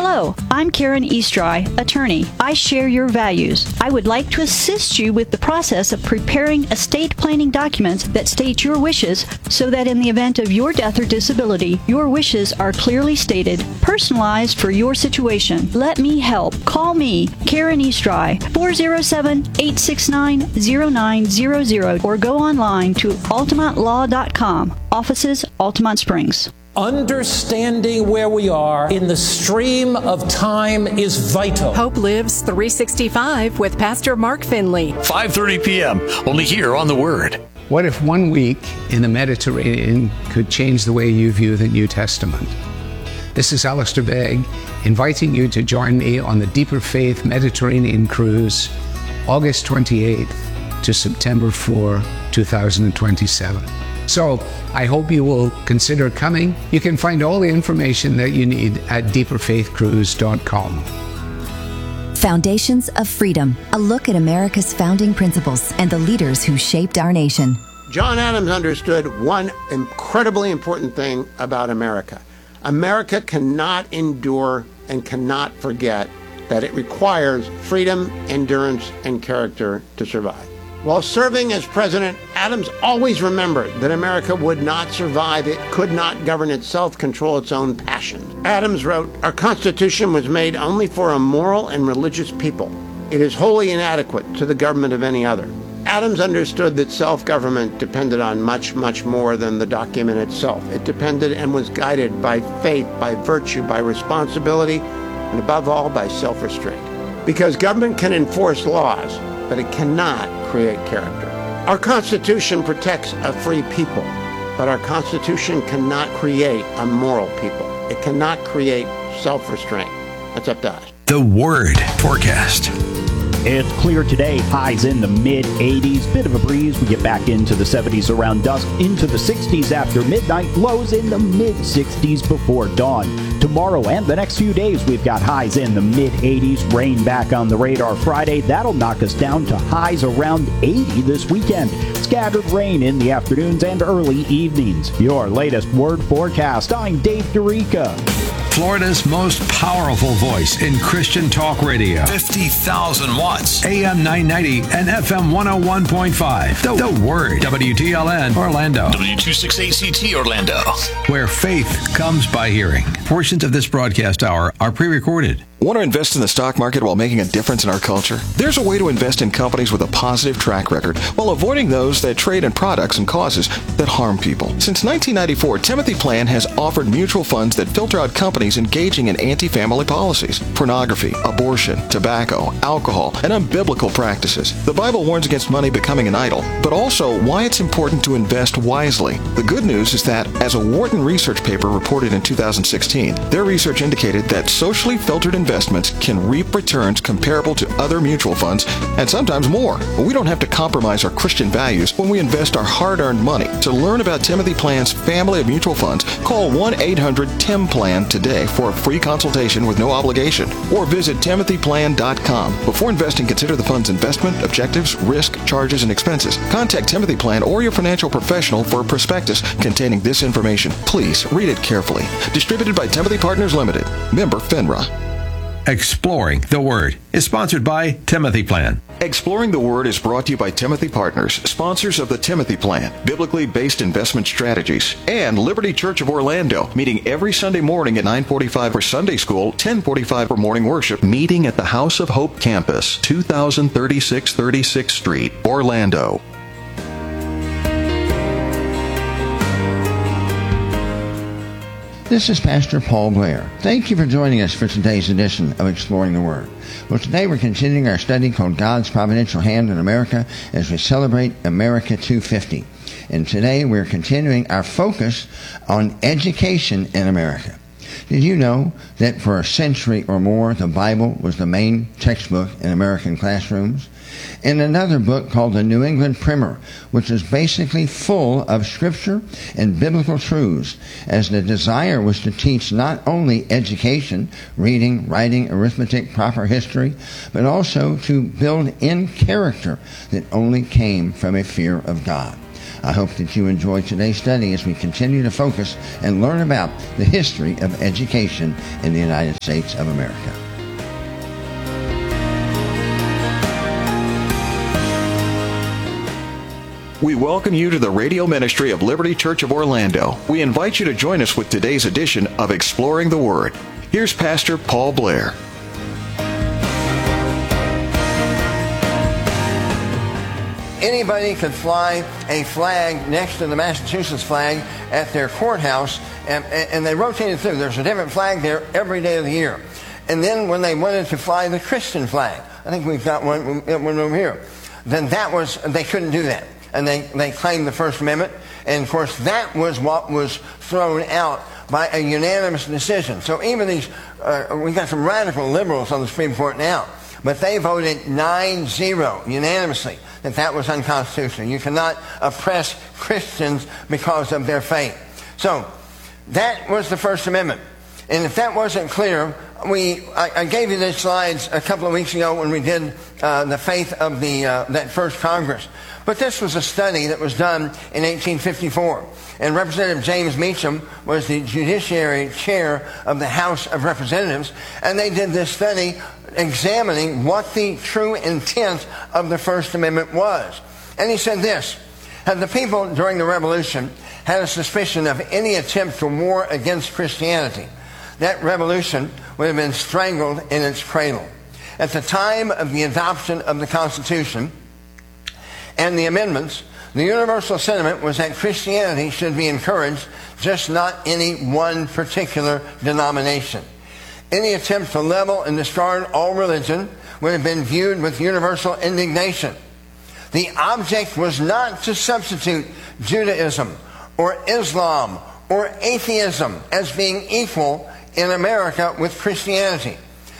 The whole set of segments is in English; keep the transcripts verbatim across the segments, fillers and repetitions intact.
Hello, I'm Karen Eastry, attorney. I share your values. I would like to assist you with the process of preparing estate planning documents that state your wishes so that in the event of your death or disability, your wishes are clearly stated, personalized for your situation. Let me help. Call me, Karen Eastry, four oh seven, eight six nine, oh nine hundred, or go online to altamont law dot com. Offices, Altamont Springs. Understanding where we are in the stream of time is vital. Hope Lives three sixty-five with Pastor Mark Finley. five thirty p.m. only here on The Word. What if one week in the Mediterranean could change the way you view the New Testament? This is Alistair Begg, inviting you to join me on the Deeper Faith Mediterranean Cruise, August twenty-eighth to September fourth, twenty twenty-seven. So I hope you will consider coming. You can find all the information that you need at deeper faith cruise dot com. Foundations of Freedom, a look at America's founding principles and the leaders who shaped our nation. John Adams understood one incredibly important thing about America. America cannot endure and cannot forget that it requires freedom, endurance, and character to survive. While serving as president, Adams always remembered that America would not survive. It could not govern itself, control its own passions. Adams wrote, "Our Constitution was made only for a moral and religious people. It is wholly inadequate to the government of any other." Adams understood that self-government depended on much, much more than the document itself. It depended and was guided by faith, by virtue, by responsibility, and above all, by self-restraint. Because government can enforce laws, but it cannot create character. Our Constitution protects a free people, but our Constitution cannot create a moral people. It cannot create self-restraint. That's up to us. The Word forecast. It's clear today, highs in the mid eighties, bit of a breeze. We get back into the seventies around dusk, into the sixties after midnight, lows in the mid sixties before dawn. Tomorrow and the next few days, we've got highs in the mid eighties, rain back on the radar Friday. That'll knock us down to highs around eighty this weekend. Scattered rain in the afternoons and early evenings. Your latest Word forecast. I'm Dave Dorica. Florida's most powerful voice in Christian talk radio. fifty thousand watts. A M nine ninety and F M one oh one point five. The, the Word. W T L N Orlando. W twenty-six A C T Orlando. Where faith comes by hearing. Portions of this broadcast hour are pre-recorded. Want to invest in the stock market while making a difference in our culture? There's a way to invest in companies with a positive track record while avoiding those that trade in products and causes that harm people. Since nineteen ninety-four, Timothy Plan has offered mutual funds that filter out companies engaging in anti-family policies, pornography, abortion, tobacco, alcohol, and unbiblical practices. The Bible warns against money becoming an idol, but also why it's important to invest wisely. The good news is that, as a Wharton research paper reported in two thousand sixteen, their research indicated that socially filtered investments investments can reap returns comparable to other mutual funds and sometimes more. We don't have to compromise our Christian values when we invest our hard-earned money. To learn about Timothy Plan's family of mutual funds, call one eight hundred T I M Plan today for a free consultation with no obligation, or visit timothy plan dot com. Before investing, consider the fund's investment, objectives, risk, charges, and expenses. Contact Timothy Plan or your financial professional for a prospectus containing this information. Please read it carefully. Distributed by Timothy Partners Limited. Member FINRA. Exploring the Word is sponsored by Timothy Plan. Exploring the Word is brought to you by Timothy Partners, sponsors of the Timothy Plan, biblically based investment strategies, and Liberty Church of Orlando, meeting every Sunday morning at nine forty-five for Sunday school, ten forty-five for morning worship, meeting at the House of Hope campus, two thousand thirty-six thirty-sixth Street, Orlando. This is Pastor Paul Blair. Thank you for joining us for today's edition of Exploring the Word. Well, today we're continuing our study called God's Providential Hand in America as we celebrate America two fifty. And today we're continuing our focus on education in America. Did you know that for a century or more the Bible was the main textbook in American classrooms? In another book called the New England Primer, which is basically full of scripture and biblical truths, as the desire was to teach not only education, reading, writing, arithmetic, proper history, but also to build in character that only came from a fear of God. I hope that you enjoy today's study as we continue to focus and learn about the history of education in the United States of America. We welcome you to the radio ministry of Liberty Church of Orlando. We invite you to join us with today's edition of Exploring the Word. Here's Pastor Paul Blair. Anybody could fly a flag next to the Massachusetts flag at their courthouse, and, and they rotated through. There's a different flag there every day of the year. And then when they wanted to fly the Christian flag, I think we've got one, one over here, then that was, they couldn't do that. And they, they claimed the First Amendment. And, of course, that was what was thrown out by a unanimous decision. So even these, uh, we've got some radical liberals on the Supreme Court now, but they voted nine zero unanimously that that was unconstitutional. You cannot oppress Christians because of their faith. So that was the First Amendment. And if that wasn't clear, we I, I gave you these slides a couple of weeks ago when we did uh, the faith of the uh, that first Congress. But this was a study that was done in eighteen fifty-four. And Representative James Meacham was the Judiciary Chair of the House of Representatives. And they did this study examining what the true intent of the First Amendment was. And he said this: had the people during the Revolution had a suspicion of any attempt to war against Christianity, that revolution would have been strangled in its cradle. At the time of the adoption of the Constitution and the amendments, the universal sentiment was that Christianity should be encouraged, just not any one particular denomination. Any attempt to level and discard all religion would have been viewed with universal indignation. The object was not to substitute Judaism or Islam or atheism as being equal in America with Christianity,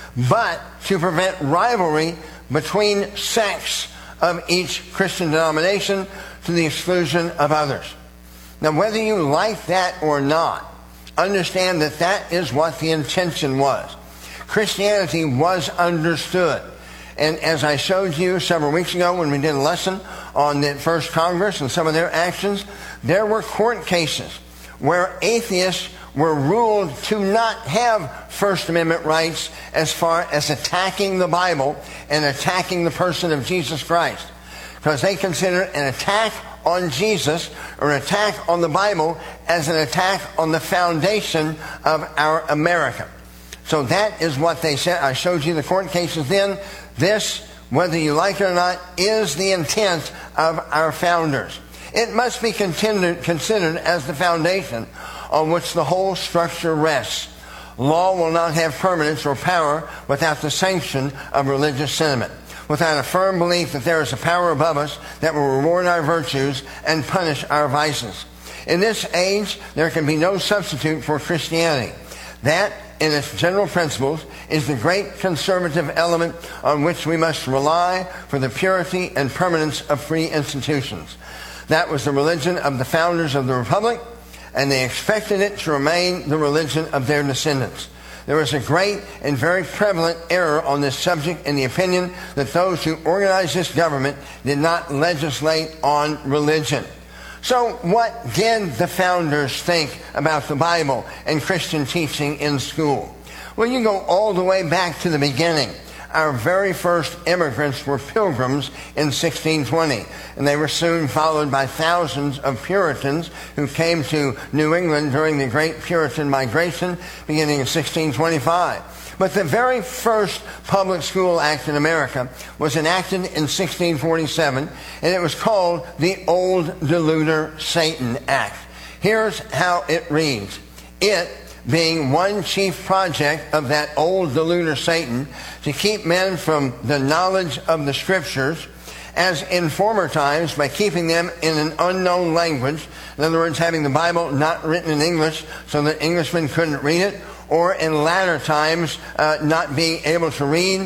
but to prevent rivalry between sects of each Christian denomination to the exclusion of others. Now, whether you like that or not, understand that that is what the intention was. Christianity was understood. And as I showed you several weeks ago when we did a lesson on the First Congress and some of their actions, there were court cases where atheists were ruled to not have First Amendment rights as far as attacking the Bible and attacking the person of Jesus Christ, because they consider an attack on Jesus or an attack on the Bible as an attack on the foundation of our America. So that is what they said. I showed you the court cases then. This, whether you like it or not, is the intent of our founders. It must be considered, considered as the foundation on which the whole structure rests. Law will not have permanence or power without the sanction of religious sentiment, without a firm belief that there is a power above us that will reward our virtues and punish our vices. In this age, there can be no substitute for Christianity. That, in its general principles, is the great conservative element on which we must rely for the purity and permanence of free institutions. That was the religion of the founders of the Republic, and they expected it to remain the religion of their descendants. There was a great and very prevalent error on this subject in the opinion that those who organized this government did not legislate on religion. So what did the founders think about the Bible and Christian teaching in school? Well, you go all the way back to the beginning. Our very first immigrants were Pilgrims in sixteen twenty, and they were soon followed by thousands of Puritans who came to New England during the Great Puritan Migration beginning in sixteen twenty-five. But the very first public school act in America was enacted in sixteen forty-seven, and it was called the Old Deluder Satan Act. Here's how it reads. It, being one chief project of that old deluder Satan, to keep men from the knowledge of the Scriptures, as in former times, by keeping them in an unknown language, in other words, having the Bible not written in English so that Englishmen couldn't read it, or in latter times, uh, not being able to read, uh,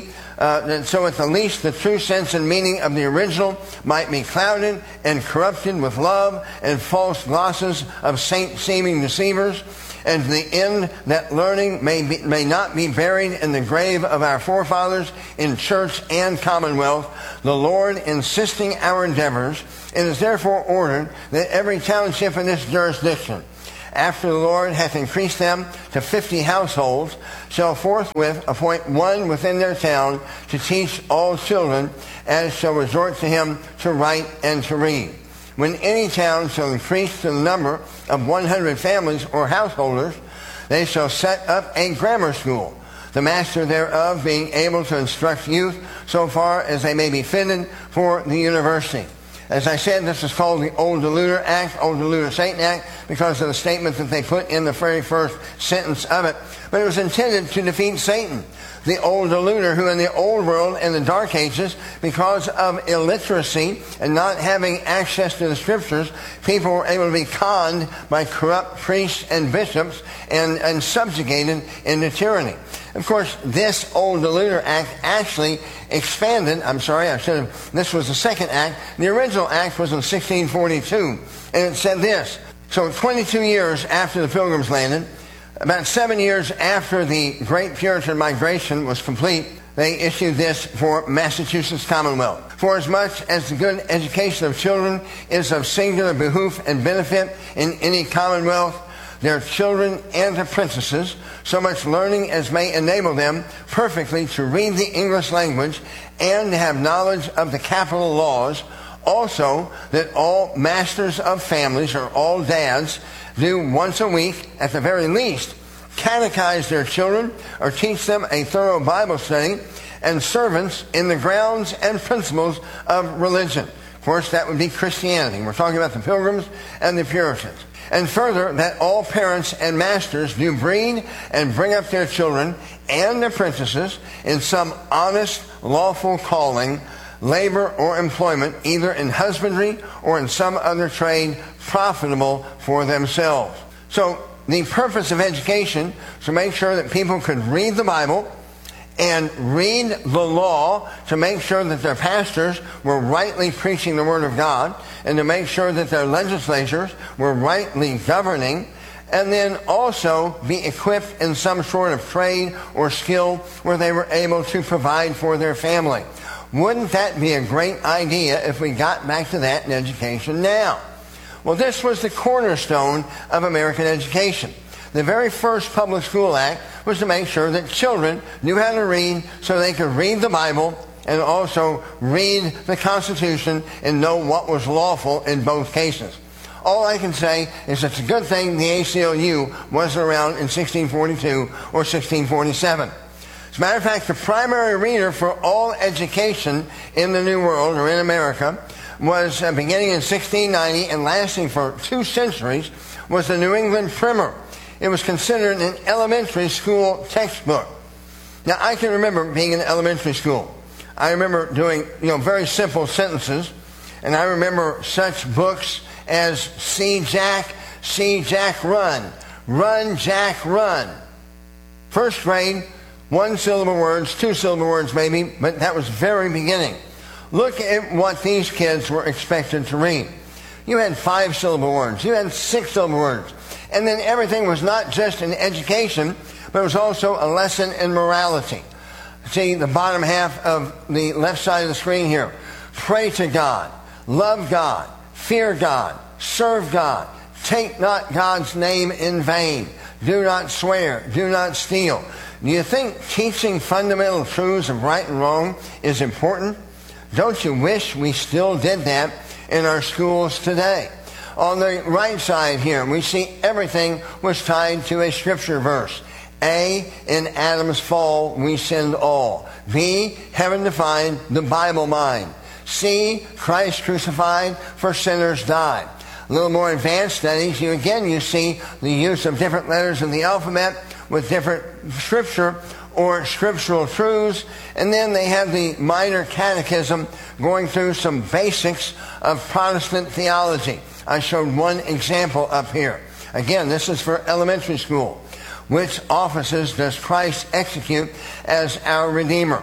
uh, that so at the least the true sense and meaning of the original might be clouded and corrupted with love and false glosses of saint-seeming deceivers, and to the end that learning may, be, may not be buried in the grave of our forefathers in church and commonwealth, the Lord insisting our endeavors, it is therefore ordered that every township in this jurisdiction, after the Lord hath increased them to fifty households, shall forthwith appoint one within their town to teach all children as shall resort to him to write and to read. When any town shall increase to the number of one hundred families or householders, they shall set up a grammar school, the master thereof being able to instruct youth so far as they may be fitted for the university. As I said, this is called the Old Deluder Act, Old Deluder Satan Act, because of the statement that they put in the very first sentence of it. But it was intended to defeat Satan, the old deluder, who in the old world, in the Dark Ages, because of illiteracy and not having access to the Scriptures, people were able to be conned by corrupt priests and bishops and, and subjugated into tyranny. Of course, this Old Deluder Act actually expanded, I'm sorry, I should have, this was the second act. The original act was in sixteen forty-two, and it said this. So twenty-two years after the Pilgrims landed, about seven years after the Great Puritan Migration was complete, they issued this for Massachusetts Commonwealth. For as much as the good education of children is of singular behoof and benefit in any commonwealth, their children and apprentices, so much learning as may enable them perfectly to read the English language and to have knowledge of the capital laws, also that all masters of families, or all dads, do once a week, at the very least, catechize their children or teach them a thorough Bible study, and servants in the grounds and principles of religion. Of course, that would be Christianity. We're talking about the Pilgrims and the Puritans. And further, that all parents and masters do breed and bring up their children and apprentices in some honest, lawful calling, labor or employment, either in husbandry or in some other trade profitable for themselves. So the purpose of education is to make sure that people could read the Bible and read the law, to make sure that their pastors were rightly preaching the Word of God, and to make sure that their legislatures were rightly governing, and then also be equipped in some sort of trade or skill where they were able to provide for their family. Wouldn't that be a great idea if we got back to that in education now? Well, this was the cornerstone of American education. The very first Public School Act was to make sure that children knew how to read so they could read the Bible and also read the Constitution and know what was lawful in both cases. All I can say is it's a good thing the A C L U wasn't around in sixteen forty-two or sixteen forty-seven. As a matter of fact, the primary reader for all education in the New World, or in America, was uh, beginning in sixteen ninety and lasting for two centuries, was the New England Primer. It was considered an elementary school textbook. Now, I can remember being in elementary school. I remember doing, you know, very simple sentences, and I remember such books as See Jack, See Jack Run, Run Jack Run. First grade, one syllable words, two syllable words maybe, but that was very beginning. Look at what these kids were expected to read. You had five syllable words, you had six syllable words. And then everything was not just an education, but it was also a lesson in morality. See the bottom half of the left side of the screen here. Pray to God, love God, fear God, serve God, take not God's name in vain, do not swear, do not steal. Do you think teaching fundamental truths of right and wrong is important? Don't you wish we still did that in our schools today? On the right side here, we see everything was tied to a scripture verse. A, in Adam's fall, we sinned all. B, heaven defined, the Bible mind. C, Christ crucified, for sinners died. A little more advanced studies, you again, you see the use of different letters in the alphabet with different scripture or scriptural truths. And then they have the minor catechism going through some basics of Protestant theology. I showed one example up here. Again, this is for elementary school. Which offices does Christ execute as our Redeemer?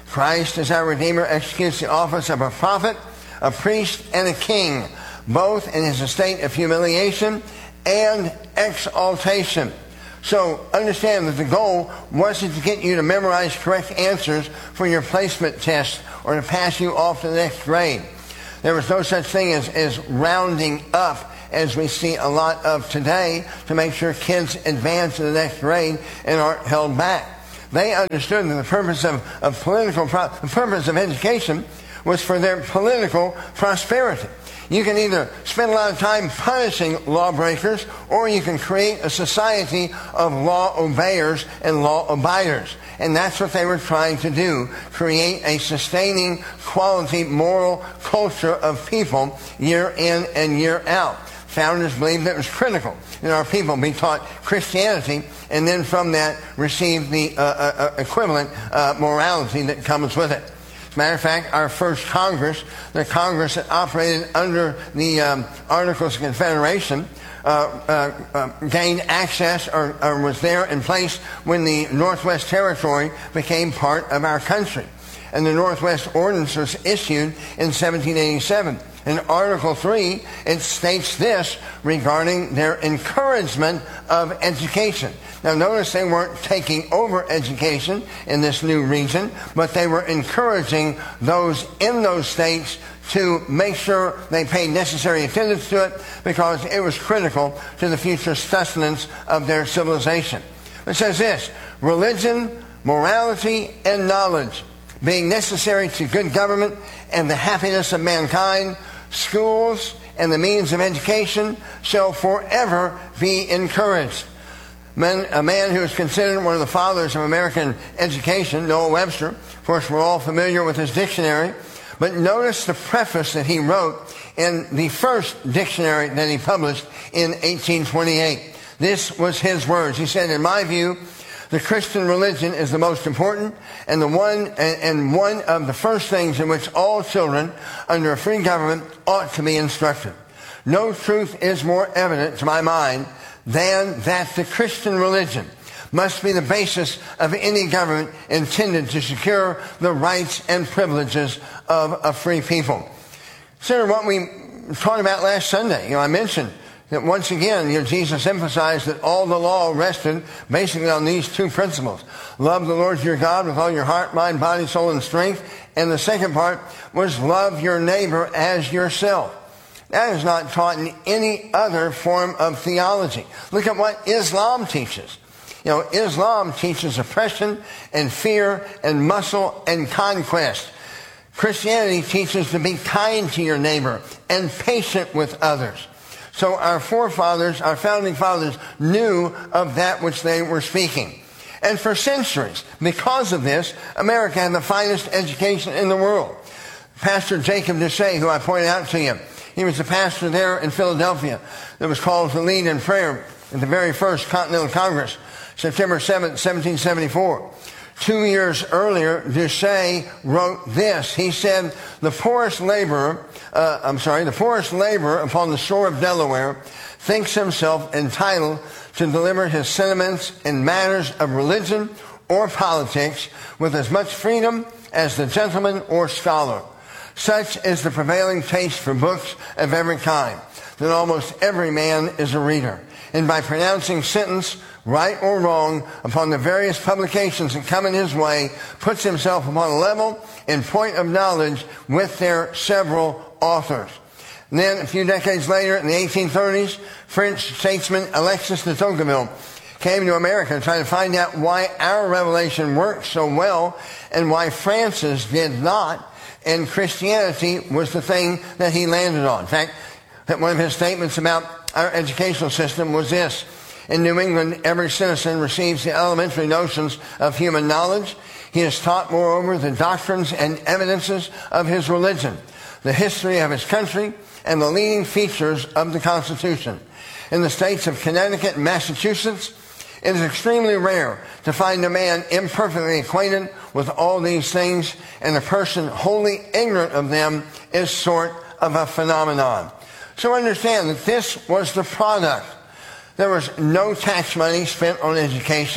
Christ, as our Redeemer, executes the office of a prophet, a priest, and a king, both in his estate of humiliation and exaltation. So understand that the goal wasn't to get you to memorize correct answers for your placement test or to pass you off to the next grade. There was no such thing as, as rounding up, as we see a lot of today, to make sure kids advance to the next grade and aren't held back. They understood that the purpose of, of political pro- the purpose of education was for their political prosperity. You can either spend a lot of time punishing lawbreakers, or you can create a society of law obeyers and law abiders. And that's what they were trying to do, create a sustaining, quality, moral culture of people year in and year out. Founders believed that it was critical that our people be taught Christianity, and then from that receive the uh, uh, equivalent uh, morality that comes with it. As a matter of fact, our first Congress, the Congress that operated under the um, Articles of Confederation, uh, uh, uh, gained access or, or was there in place when the Northwest Territory became part of our country. And the Northwest Ordinance was issued in seventeen eighty-seven. In Article three, it states this regarding their encouragement of education. Now notice they weren't taking over education in this new region, but they were encouraging those in those states to make sure they paid necessary attendance to it, because it was critical to the future sustenance of their civilization. It says this: religion, morality, and knowledge, being necessary to good government and the happiness of mankind, schools and the means of education shall forever be encouraged. Man, a man who is considered one of the fathers of American education, Noah Webster. Of course, we're all familiar with his dictionary. But notice the preface that he wrote in the first dictionary that he published in eighteen twenty-eight. This was his words. He said, "In my view, the Christian religion is the most important and the one and, and one of the first things in which all children under a free government ought to be instructed. No truth is more evident to my mind than that the Christian religion must be the basis of any government intended to secure the rights and privileges of a free people." Consider what we talked about last Sunday. You know, I mentioned that once again, you know, Jesus emphasized that all the law rested basically on these two principles. Love the Lord your God with all your heart, mind, body, soul, and strength. And the second part was love your neighbor as yourself. That is not taught in any other form of theology. Look at what Islam teaches. You know, Islam teaches oppression and fear and muscle and conquest. Christianity teaches to be kind to your neighbor and patient with others. So our forefathers, our founding fathers, knew of that which they were speaking. And for centuries, because of this, America had the finest education in the world. Pastor Jacob Deshay, who I pointed out to you, he was the pastor there in Philadelphia that was called to lead in prayer at the very first Continental Congress, September seventh, seventeen seventy-four. Two years earlier, Deshay wrote this. He said, the poorest laborer, uh, I'm sorry, the poorest laborer upon the shore of Delaware thinks himself entitled to deliver his sentiments in matters of religion or politics with as much freedom as the gentleman or scholar. Such is the prevailing taste for books of every kind, that almost every man is a reader. And by pronouncing sentence, right or wrong, upon the various publications that come in his way, puts himself upon a level in point of knowledge with their several authors. And then a few decades later, in the eighteen thirties, French statesman Alexis de Tocqueville came to America trying to find out why our revelation worked so well and why France's did not, and Christianity was the thing that he landed on. In fact, one of his statements about our educational system was this: in New England, every citizen receives the elementary notions of human knowledge. He is taught, moreover, the doctrines and evidences of his religion, the history of his country, and the leading features of the Constitution. In the states of Connecticut and Massachusetts, it is extremely rare to find a man imperfectly acquainted with all these things, and a person wholly ignorant of them is sort of a phenomenon. So understand that this was the product. There was no tax money spent on education.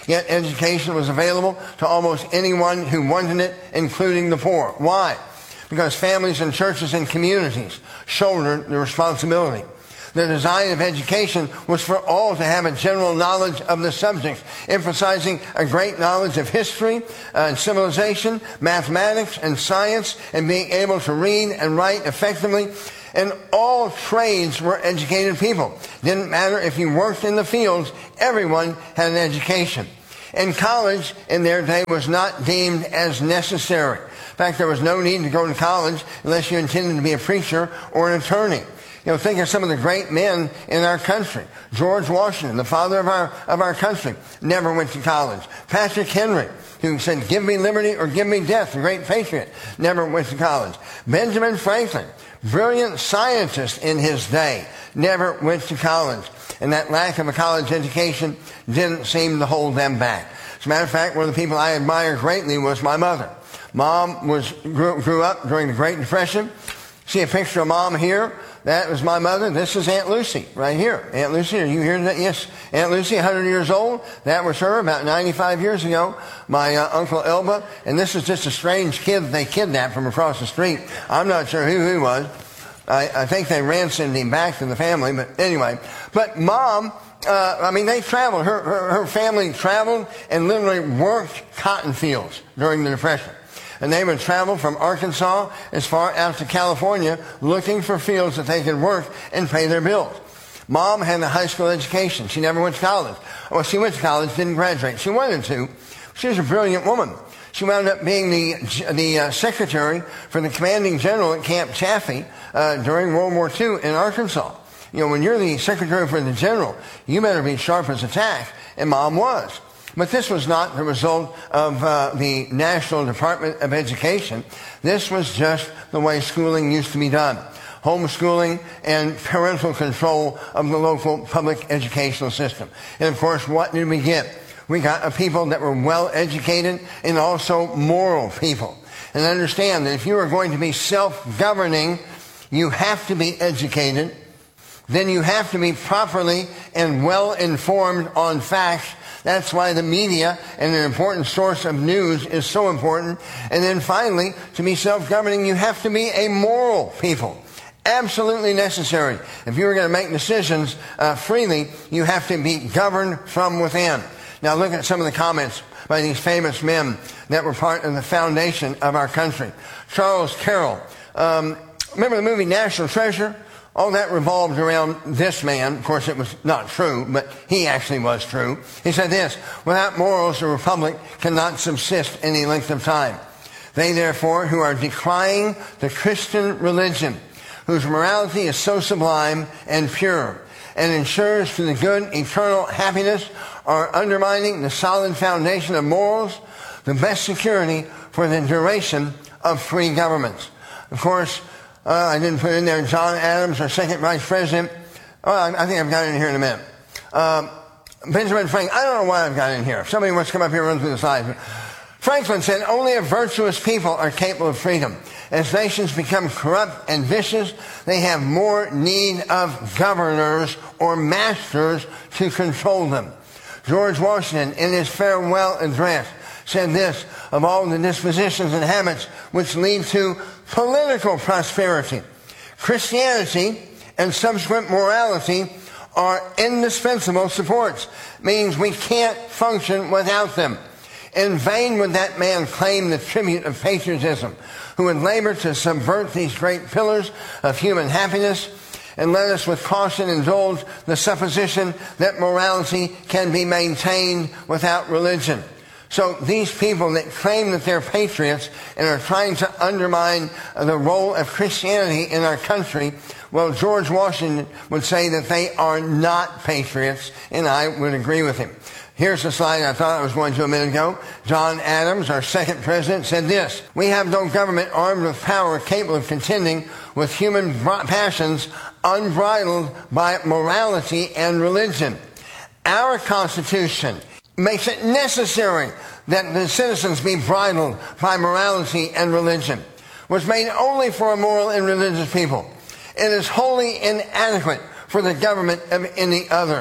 Yet education was available to almost anyone who wanted it, including the poor. Why? Because families and churches and communities shouldered the responsibility. The design of education was for all to have a general knowledge of the subjects, emphasizing a great knowledge of history uh, and civilization, mathematics and science, and being able to read and write effectively. And all trades were educated people. Didn't matter if you worked in the fields, everyone had an education. And college in their day was not deemed as necessary. In fact, there was no need to go to college unless you intended to be a preacher or an attorney. You know, think of some of the great men in our country. George Washington, the father of our, of our country, never went to college. Patrick Henry, who said, "Give me liberty or give me death," the great patriot, never went to college. Benjamin Franklin, brilliant scientist in his day, never went to college. And that lack of a college education didn't seem to hold them back. As a matter of fact, one of the people I admire greatly was my mother. Mom was grew, grew up during the Great Depression. See a picture of Mom here? That was my mother. This is Aunt Lucy right here. Aunt Lucy, are you here today? Yes. Aunt Lucy, one hundred years old. That was her about ninety-five years ago. My uh, Uncle Elba. And this is just a strange kid that they kidnapped from across the street. I'm not sure who he was. I, I think they ransomed him back to the family. But anyway. But Mom, uh, I mean, they traveled. Her, her, her family traveled and literally worked cotton fields during the Depression. And they would travel from Arkansas as far out to California looking for fields that they could work and pay their bills. Mom had a high school education. She never went to college. Well, she went to college, didn't graduate. She wanted to. She was a brilliant woman. She wound up being the, the uh, secretary for the commanding general at Camp Chaffee uh, during World War Two in Arkansas. You know, when you're the secretary for the general, you better be sharp as a tack, and Mom was. But this was not the result of uh, the National Department of Education. This was just the way schooling used to be done. Homeschooling and parental control of the local public educational system. And of course, what did we get? We got a people that were well educated and also moral people. And understand that if you are going to be self-governing, you have to be educated. Then you have to be properly and well informed on facts. That's why the media and an important source of news is so important. And then finally, to be self-governing, you have to be a moral people. Absolutely necessary. If you are going to make decisions uh, freely, you have to be governed from within. Now look at some of the comments by these famous men that were part of the foundation of our country. Charles Carroll. Um, remember the movie National Treasure? All that revolved around this man. Of course, it was not true, but he actually was true. He said this: "Without morals, a republic cannot subsist any length of time. They, therefore, who are decrying the Christian religion, whose morality is so sublime and pure, and ensures to the good eternal happiness, are undermining the solid foundation of morals, the best security for the duration of free governments." Of course, Uh, I didn't put in there John Adams, our second vice president. Well, I, I think I've got it in here in a minute. Um, Benjamin Franklin. I don't know why I've got it in here. If somebody wants to come up here and run through the slides. Franklin said, "Only a virtuous people are capable of freedom. As nations become corrupt and vicious, they have more need of governors or masters to control them." George Washington, in his farewell address, said this: "Of all the dispositions and habits which lead to political prosperity, Christianity and subsequent morality are indispensable supports." Means we can't function without them. In vain would that man claim the tribute of patriotism, who would labor to subvert these great pillars of human happiness. And let us with caution indulge the supposition that morality can be maintained without religion. So these people that claim that they're patriots and are trying to undermine the role of Christianity in our country, well, George Washington would say that they are not patriots, and I would agree with him. Here's the slide I thought I was going to a minute ago. John Adams, our second president, said this: "We have no government armed with power capable of contending with human passions unbridled by morality and religion. Our Constitution makes it necessary that the citizens be bridled by morality and religion. Was made only for a moral and religious people. It is wholly inadequate for the government of any other.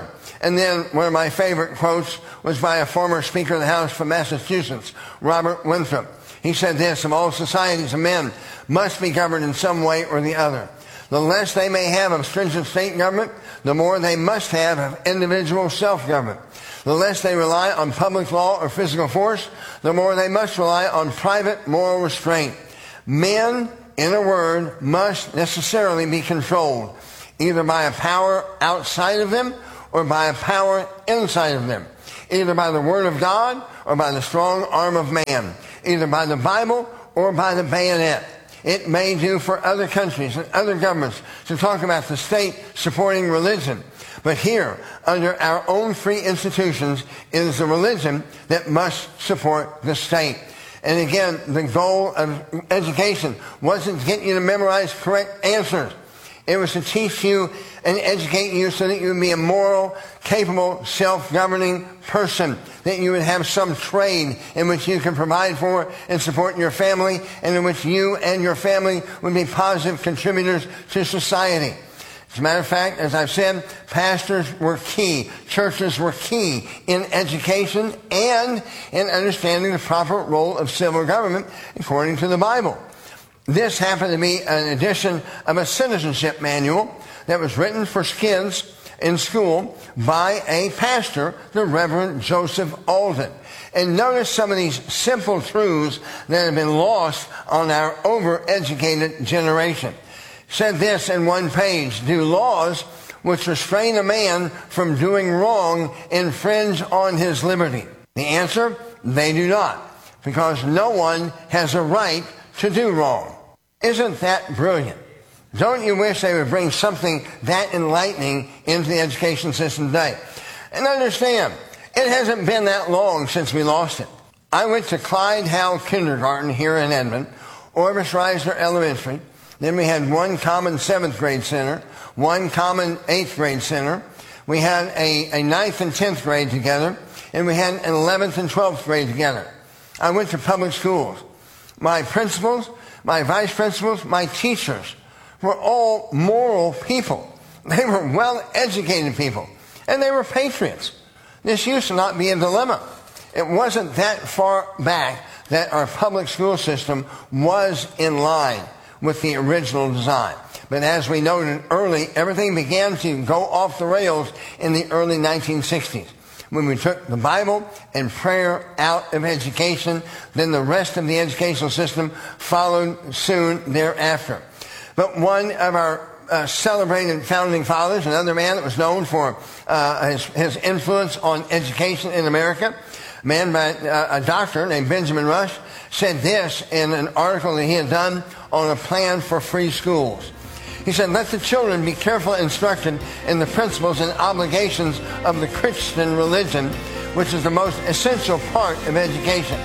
And then one of my favorite quotes was by a former Speaker of the House from Massachusetts, Robert Winthrop. He said this: of all societies of men must be governed in some way or the other. The less they may have of stringent state government, the more they must have of individual self-government. The less they rely on public law or physical force, the more they must rely on private moral restraint. Men, in a word, must necessarily be controlled, either by a power outside of them or by a power inside of them, either by the Word of God or by the strong arm of man, either by the Bible or by the bayonet. It may do for other countries and other governments to talk about the state supporting religion. But here, under our own free institutions, it is the religion that must support the state. And again, the goal of education wasn't to get you to memorize correct answers. It was to teach you and educate you so that you would be a moral, capable, self-governing person, that you would have some trade in which you can provide for and support your family, and in which you and your family would be positive contributors to society. As a matter of fact, as I've said, pastors were key, churches were key in education and in understanding the proper role of civil government according to the Bible. This happened to be an edition of a citizenship manual that was written for kids in school by a pastor, the Reverend Joseph Alden. And notice some of these simple truths that have been lost on our overeducated generation. Said this in one page: do laws which restrain a man from doing wrong infringe on his liberty? The answer: they do not, because no one has a right to do wrong. Isn't that brilliant? Don't you wish they would bring something that enlightening into the education system today? And understand, it hasn't been that long since we lost it. I went to Clyde Howell Kindergarten here in Edmond, Orvis Reisner Elementary. Then we had one common seventh grade center, one common eighth grade center. We had a, a ninth and tenth grade together, and we had an eleventh and twelfth grade together. I went to public schools. My principals, my vice principals, my teachers were all moral people. They were well-educated people, and they were patriots. This used to not be a dilemma. It wasn't that far back that our public school system was in line with the original design. But as we noted early, everything began to go off the rails in the early nineteen sixties. When we took the Bible and prayer out of education, then the rest of the educational system followed soon thereafter. But one of our uh, celebrated founding fathers, another man that was known for uh, his, his influence on education in America, a man by uh, a doctor named Benjamin Rush, said this in an article that he had done on a plan for free schools. He said, let the children be carefully instructed in the principles and obligations of the Christian religion, which is the most essential part of education.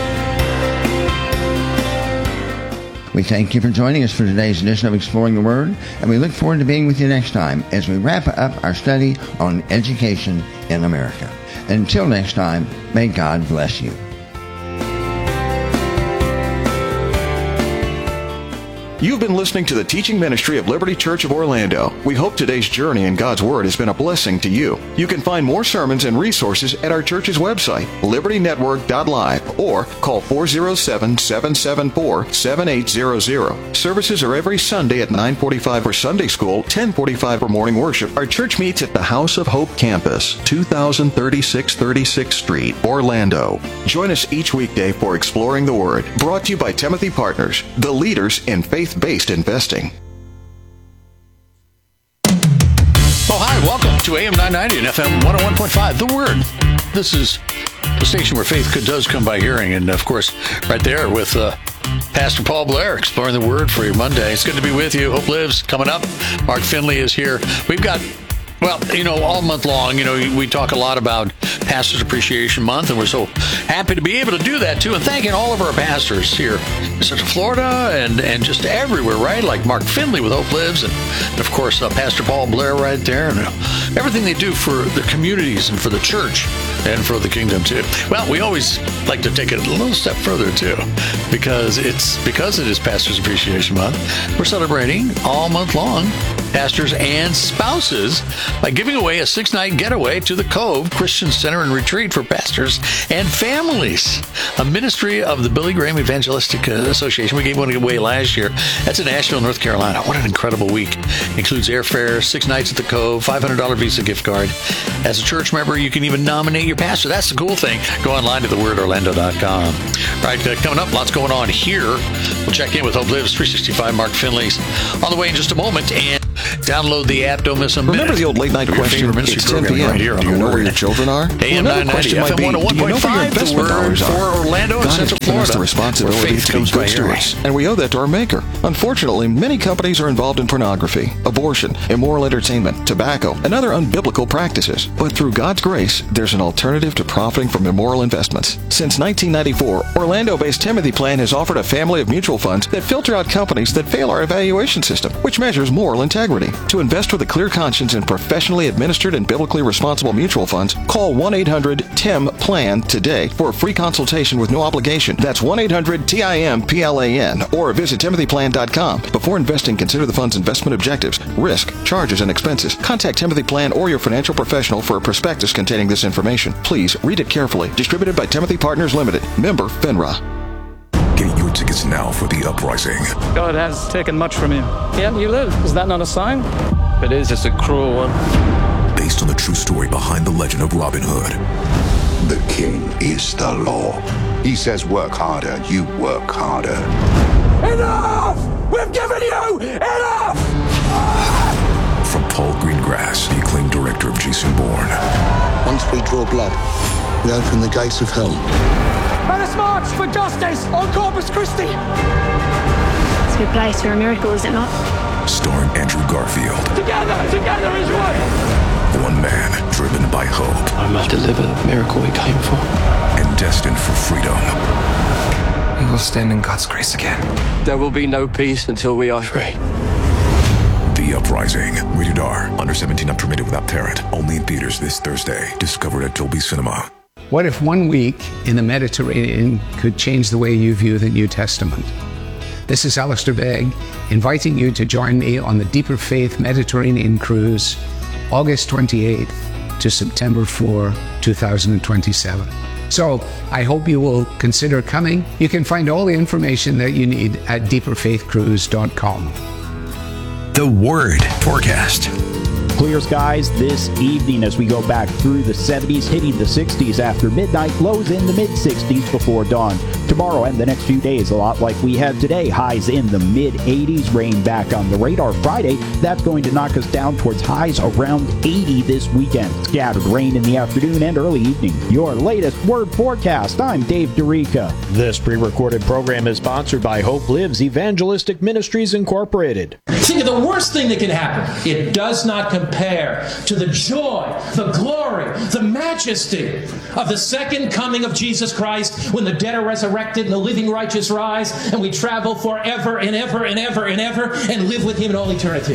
We thank you for joining us for today's edition of Exploring the Word, and we look forward to being with you next time as we wrap up our study on education in America. Until next time, may God bless you. You've been listening to the teaching ministry of Liberty Church of Orlando. We hope today's journey in God's Word has been a blessing to you. You can find more sermons and resources at our church's website, liberty network dot live, or call four oh seven, seven seven four, seven eight zero zero. Services are every Sunday at nine forty-five for Sunday School, ten forty-five for morning worship. Our church meets at the House of Hope campus, two thousand thirty-six thirty-sixth Street, Orlando. Join us each weekday for Exploring the Word, brought to you by Timothy Partners, the leaders in faith-based investing. Oh, hi, welcome to A M nine ninety and F M one oh one point five, The Word. This is the station where faith does come by hearing, and of course, right there with uh, Pastor Paul Blair, Exploring the Word for your Monday. It's good to be with you. Hope Lives coming up. Mark Finley is here. We've got, well, you know, all month long, you know, we talk a lot about Pastors Appreciation Month, and we're so happy to be able to do that, too, and thanking all of our pastors here in Central Florida and, and just everywhere, right? Like Mark Finley with Hope Lives, and, and of course, uh, Pastor Paul Blair right there, and uh, everything they do for the communities and for the church and for the kingdom, too. Well, we always like to take it a little step further, too, because it's because it is Pastors Appreciation Month. We're celebrating all month long pastors, and spouses by giving away a six-night getaway to the Cove Christian Center and Retreat for pastors and families, a ministry of the Billy Graham Evangelistic Association. We gave one away last year. That's in Asheville, North Carolina. What an incredible week. Includes airfare, six nights at the Cove, five hundred dollars Visa gift card. As a church member, you can even nominate your pastor. That's the cool thing. Go online to the word orlando dot com. All right, uh, coming up, lots going on here. We'll check in with Hope Lives three sixty-five, Mark Finley's on the way in just a moment, and download the app. Don't miss a minute. Remember the old late night question? It's ten p.m. Right here Do you know where your children are? A M nine ninety, F M one oh one point five, the word for Orlando and Central Florida. The responsibility to be good stewards, and we owe that to our Maker. Unfortunately, many companies are involved in pornography, abortion, immoral entertainment, tobacco, and other unbiblical practices. But through God's grace, there's an alternative to profiting from immoral investments. Since nineteen ninety-four, Orlando-based Timothy Plan has offered a family of mutual funds that filter out companies that fail our evaluation system, which measures moral integrity. To invest with a clear conscience in professionally administered and biblically responsible mutual funds, call one eight hundred T I M P L A N today for a free consultation with no obligation. That's one eight hundred T I M P L A N, or visit timothy plan dot com. Before investing, consider the fund's investment objectives, risk, charges, and expenses. Contact Timothy Plan or your financial professional for a prospectus containing this information. Please read it carefully. Distributed by Timothy Partners Limited. Member FINRA. Get your tickets now for The Uprising. God has taken much from you, yet you live. Is that not a sign? It is, it's a cruel one. Based on the true story behind the legend of Robin Hood. The king is the law. He says work harder, you work harder. Enough! We've given you enough! From Paul Greengrass, the acclaimed director of Jason Bourne. Once we draw blood, we open the gates of hell. Let us march for justice on Corpus Christi! It's a good place for a miracle, is it not? Starring Andrew Garfield. Together, together is one! One man driven by hope. I must deliver the miracle we came for. And destined for freedom. We will stand in God's grace again. There will be no peace until we are free. The Uprising. Rated R. Under seventeen, not permitted without parent. Only in theaters this Thursday. Discovered at Dolby Cinema. What if one week in the Mediterranean could change the way you view the New Testament? This is Alistair Begg, inviting you to join me on the Deeper Faith Mediterranean Cruise, August twenty-eighth to September fourth, twenty twenty-seven. So I hope you will consider coming. You can find all the information that you need at deeper faith cruise dot com. The Word Forecast. Clear skies this evening as we go back through the seventies, hitting the sixties after midnight, lows in the mid-sixties before dawn. Tomorrow and the next few days, a lot like we have today, highs in the mid-eighties, rain back on the radar. Friday, that's going to knock us down towards highs around eighty this weekend. Scattered rain in the afternoon and early evening. Your latest Word Forecast. I'm Dave Dorica. This pre-recorded program is sponsored by Hope Lives Evangelistic Ministries Incorporated. Think of the worst thing that can happen. It does not compare to the joy, the glory, the majesty of the second coming of Jesus Christ when the dead are resurrected and the living righteous rise and we travel forever and ever and ever and ever and live with Him in all eternity.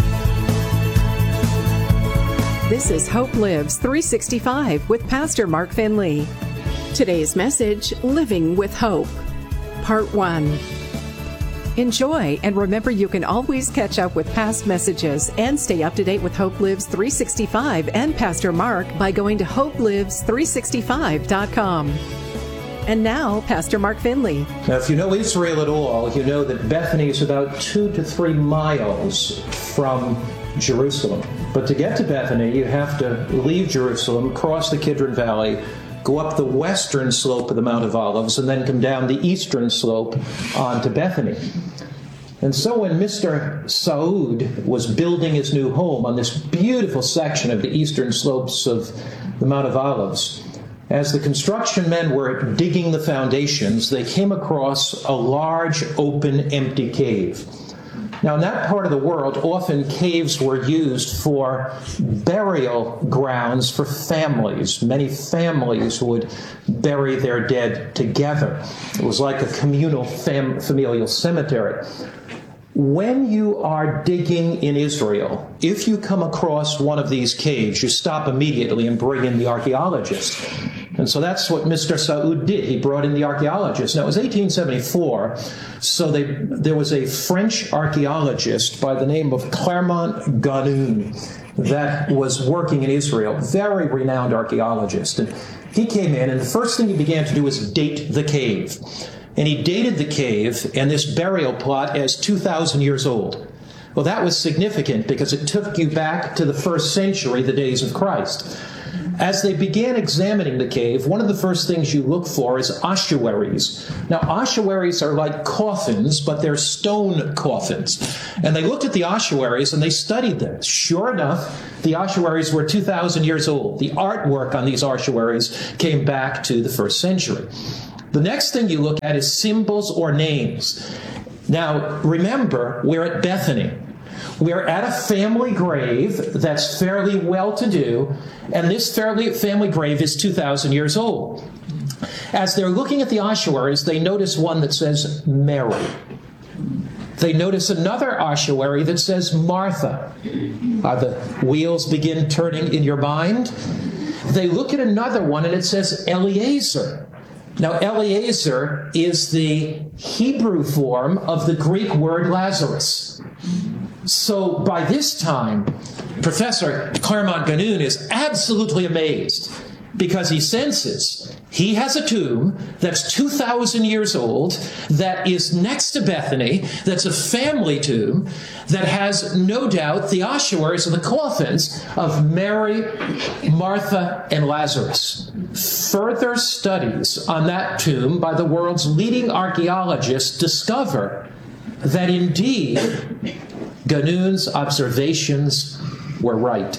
This is Hope Lives three sixty-five with Pastor Mark Finley. Today's message, Living with Hope, Part one. Enjoy, and remember you can always catch up with past messages and stay up to date with Hope Lives three sixty-five and Pastor Mark by going to hope lives three sixty-five dot com. And now, Pastor Mark Finley. Now, if you know Israel at all, you know that Bethany is about two to three miles from Jerusalem. But to get to Bethany, you have to leave Jerusalem, cross the Kidron Valley, go up the western slope of the Mount of Olives, and then come down the eastern slope onto Bethany. And so when Mister Saud was building his new home on this beautiful section of the eastern slopes of the Mount of Olives, as the construction men were digging the foundations, they came across a large, open, empty cave. Now, in that part of the world, often caves were used for burial grounds for families. Many families would bury their dead together. It was like a communal fam- familial cemetery. When you are digging in Israel, if you come across one of these caves, you stop immediately and bring in the archaeologist. And so that's what Mister Saud did. He brought in the archaeologists. Now, it was eighteen seventy-four, so they, there was a French archaeologist by the name of Clermont Ganneau that was working in Israel, very renowned archaeologist. And he came in, and the first thing he began to do was date the cave. And he dated the cave and this burial plot as two thousand years old. Well, that was significant because it took you back to the first century, the days of Christ. As they began examining the cave, one of the first things you look for is ossuaries. Now, ossuaries are like coffins, but they're stone coffins. And they looked at the ossuaries and they studied them. Sure enough, the ossuaries were two thousand years old. The artwork on these ossuaries came back to the first century. The next thing you look at is symbols or names. Now, remember, we're at Bethany. We're at a family grave that's fairly well-to-do, and this fairly family grave is two thousand years old. As they're looking at the ossuaries, they notice one that says Mary. They notice another ossuary that says Martha. Uh, the wheels begin turning in your mind. They look at another one, and it says Eliezer. Now, Eliezer is the Hebrew form of the Greek word Lazarus. So by this time, Professor Clermont Ganneau is absolutely amazed because he senses he has a tomb that's two thousand years old, that is next to Bethany, that's a family tomb, that has no doubt the ossuaries and the coffins of Mary, Martha, and Lazarus. Further studies on that tomb by the world's leading archaeologists discover that indeed Ganneau's observations were right.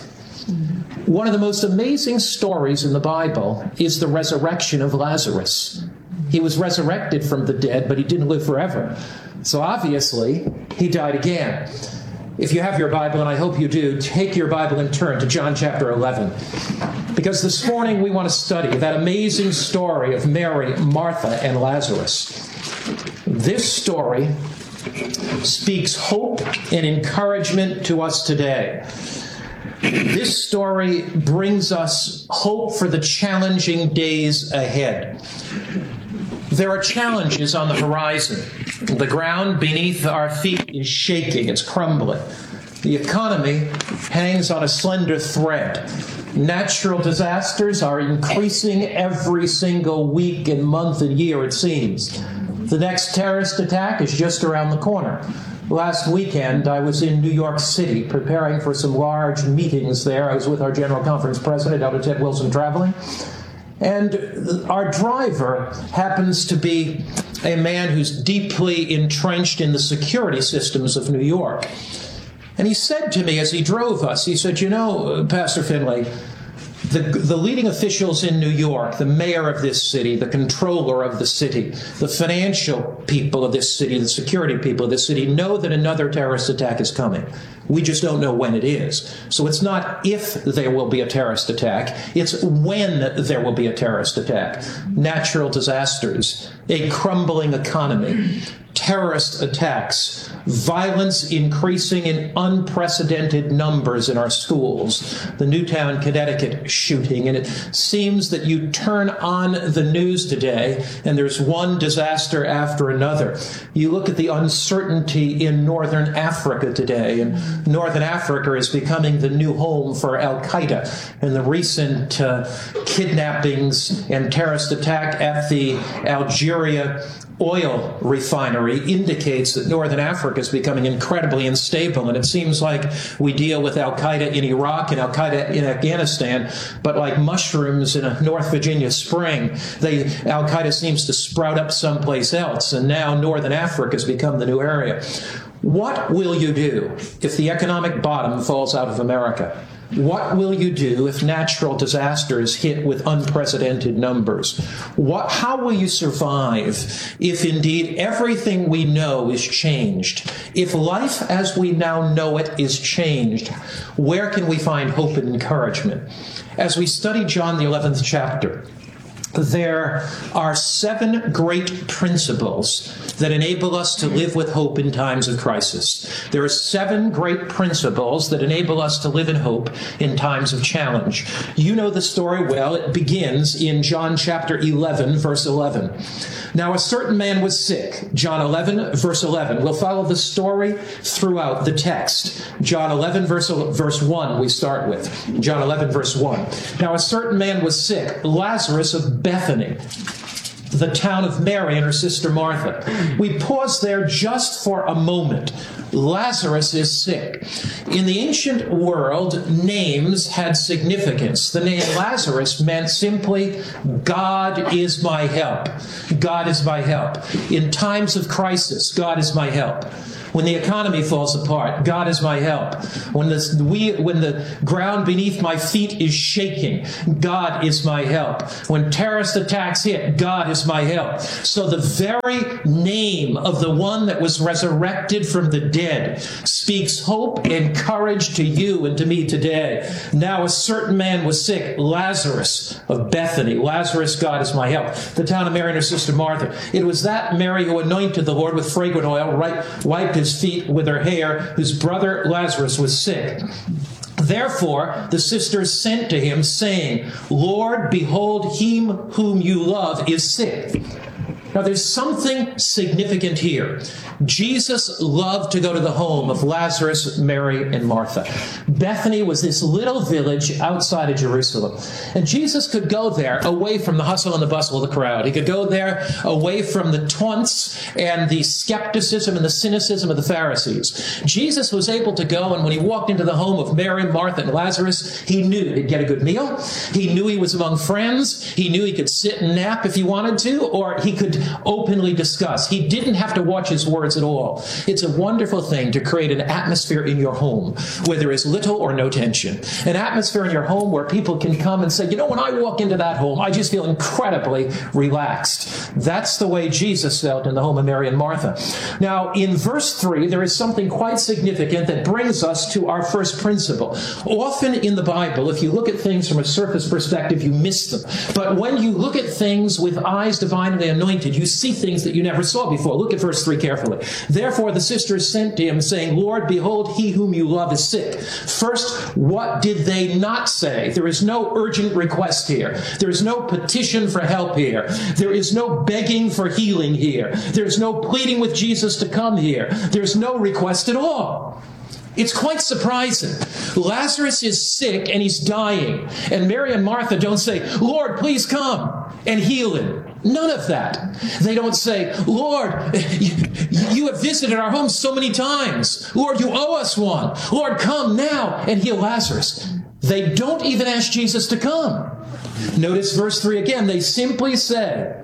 One of the most amazing stories in the Bible is the resurrection of Lazarus. He was resurrected from the dead, but he didn't live forever. So obviously, he died again. If you have your Bible, and I hope you do, take your Bible and turn to John chapter eleven. Because this morning we want to study that amazing story of Mary, Martha, and Lazarus. This story speaks hope and encouragement to us today. This story brings us hope for the challenging days ahead. There are challenges on the horizon. The ground beneath our feet is shaking, it's crumbling. The economy hangs on a slender thread. Natural disasters are increasing every single week and month and year, it seems. The next terrorist attack is just around the corner. Last weekend, I was in New York City preparing for some large meetings there. I was with our General Conference President, Elder Ted Wilson, traveling. And our driver happens to be a man who's deeply entrenched in the security systems of New York. And he said to me as he drove us, he said, you know, Pastor Finley, The, the leading officials in New York, the mayor of this city, the controller of the city, the financial people of this city, the security people of this city, know that another terrorist attack is coming. We just don't know when it is. So it's not if there will be a terrorist attack, it's when there will be a terrorist attack. Natural disasters, a crumbling economy, terrorist attacks, violence increasing in unprecedented numbers in our schools, the Newtown, Connecticut shooting, and it seems that you turn on the news today and there's one disaster after another. You look at the uncertainty in Northern Africa today, and Northern Africa is becoming the new home for Al-Qaeda, and the recent uh, kidnappings and terrorist attack at the Algeria oil refinery indicates that Northern Africa is becoming incredibly unstable, and it seems like we deal with Al-Qaeda in Iraq and Al-Qaeda in Afghanistan, but like mushrooms in a North Virginia spring, they, Al-Qaeda seems to sprout up someplace else, and now Northern Africa has become the new area. What will you do if the economic bottom falls out of America? What will you do if natural disasters hit with unprecedented numbers? What, how will you survive if indeed everything we know is changed? If life as we now know it is changed, where can we find hope and encouragement? As we study John the eleventh chapter, there are seven great principles that enable us to live with hope in times of crisis. There are seven great principles that enable us to live in hope in times of challenge. You know the story well. It begins in John chapter eleven, verse eleven. Now a certain man was sick. John eleven, verse eleven. We'll follow the story throughout the text. John eleven, verse, verse one, we start with. John eleven, verse one. Now a certain man was sick, Lazarus of Bethany, the town of Mary and her sister Martha. We pause there just for a moment. Lazarus is sick. In the ancient world, names had significance. The name Lazarus meant simply, God is my help. God is my help. In times of crisis, God is my help. When the economy falls apart, God is my help. When the, we, when the ground beneath my feet is shaking, God is my help. When terrorist attacks hit, God is my help. So the very name of the one that was resurrected from the dead speaks hope and courage to you and to me today. Now a certain man was sick, Lazarus of Bethany. Lazarus, God is my help. The town of Mary and her sister Martha. It was that Mary who anointed the Lord with fragrant oil, right, wiped his feet with her hair, whose brother Lazarus was sick. Therefore, the sisters sent to him, saying, Lord, behold, him whom you love is sick. Now, there's something significant here. Jesus loved to go to the home of Lazarus, Mary, and Martha. Bethany was this little village outside of Jerusalem. And Jesus could go there away from the hustle and the bustle of the crowd. He could go there away from the taunts and the skepticism and the cynicism of the Pharisees. Jesus was able to go, and when he walked into the home of Mary, Martha, and Lazarus, he knew he'd get a good meal. He knew he was among friends. He knew he could sit and nap if he wanted to, or he could openly discuss. He didn't have to watch his words at all. It's a wonderful thing to create an atmosphere in your home where there is little or no tension. An atmosphere in your home where people can come and say, you know, when I walk into that home, I just feel incredibly relaxed. That's the way Jesus felt in the home of Mary and Martha. Now, in verse three, there is something quite significant that brings us to our first principle. Often in the Bible, if you look at things from a surface perspective, you miss them. But when you look at things with eyes divinely anointed, you see things that you never saw before. Look at verse three carefully. Therefore the sisters sent to him, saying, Lord, behold, he whom you love is sick. First, what did they not say? There is no urgent request here. There is no petition for help here. There is no begging for healing here. There's no pleading with Jesus to come here. There's no request at all. It's quite surprising. Lazarus is sick and he's dying. And Mary and Martha don't say, Lord, please come and heal him. None of that. They don't say, Lord, you, you have visited our home so many times. Lord, you owe us one. Lord, come now and heal Lazarus. They don't even ask Jesus to come. Notice verse three again. They simply say,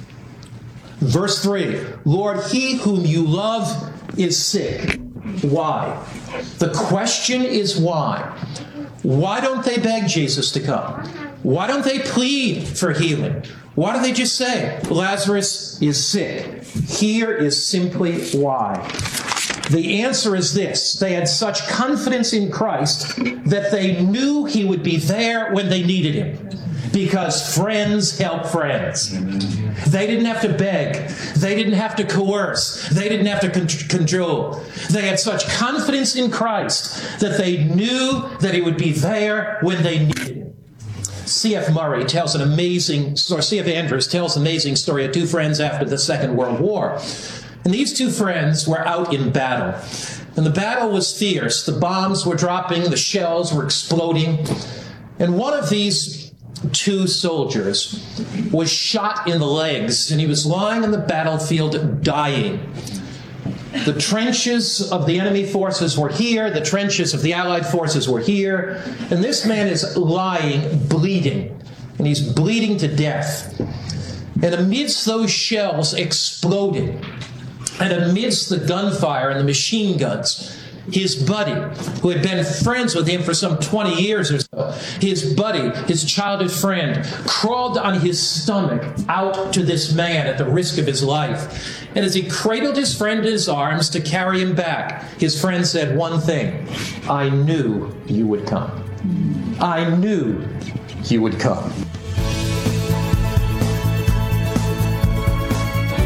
verse three, Lord, he whom you love is sick. Why? The question is why. Why don't they beg Jesus to come? Why don't they plead for healing? Why do they just say, Lazarus is sick? Here is simply why. The answer is this. They had such confidence in Christ that they knew he would be there when they needed him. Because friends help friends. They didn't have to beg. They didn't have to coerce. They didn't have to con- control. They had such confidence in Christ that they knew that he would be there when they needed him. C F Murray tells an amazing, or C F Andrews tells an amazing story of two friends after the Second World War. And these two friends were out in battle. And the battle was fierce. The bombs were dropping. The shells were exploding. And one of these two soldiers was shot in the legs, and he was lying on the battlefield dying. The trenches of the enemy forces were here, the trenches of the Allied forces were here, and this man is lying, bleeding, and he's bleeding to death. And amidst those shells exploding, and amidst the gunfire and the machine guns, his buddy, who had been friends with him for some twenty years or so, his buddy, his childhood friend, crawled on his stomach out to this man at the risk of his life. And as he cradled his friend in his arms to carry him back, his friend said one thing, I knew you would come. I knew you would come.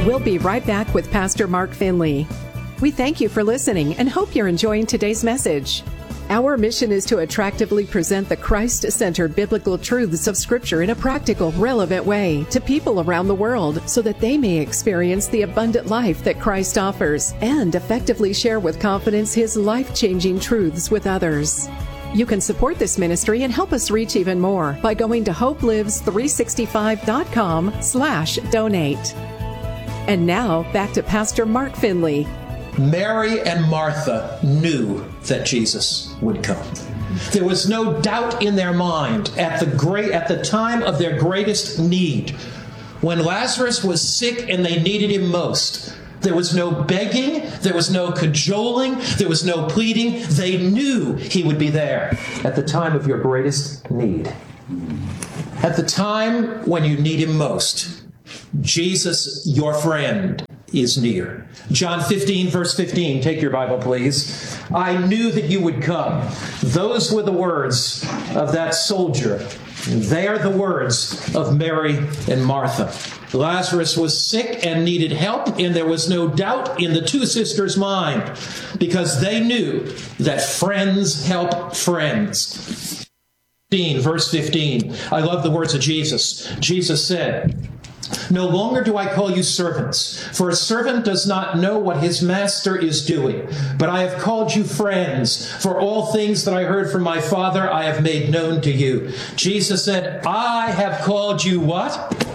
We'll be right back with Pastor Mark Finley. We thank you for listening and hope you're enjoying today's message. Our mission is to attractively present the Christ-centered biblical truths of Scripture in a practical, relevant way to people around the world so that they may experience the abundant life that Christ offers and effectively share with confidence His life-changing truths with others. You can support this ministry and help us reach even more by going to hope lives three sixty-five dot com slash donate. And now, back to Pastor Mark Finley. Mary and Martha knew that Jesus would come. There was no doubt in their mind at the great at the time of their greatest need, when Lazarus was sick and they needed him most. There was no begging, there was no cajoling, there was no pleading. They knew he would be there at the time of your greatest need. At the time when you need him most, Jesus, your friend, is near. John fifteen, verse fifteen. Take your Bible, please. I knew that you would come. Those were the words of that soldier. They are the words of Mary and Martha. Lazarus was sick and needed help, and there was no doubt in the two sisters' mind because they knew that friends help friends. Verse fifteen. I love the words of Jesus. Jesus said, no longer do I call you servants, for a servant does not know what his master is doing. But I have called you friends, for all things that I heard from my Father I have made known to you. Jesus said, I have called you what?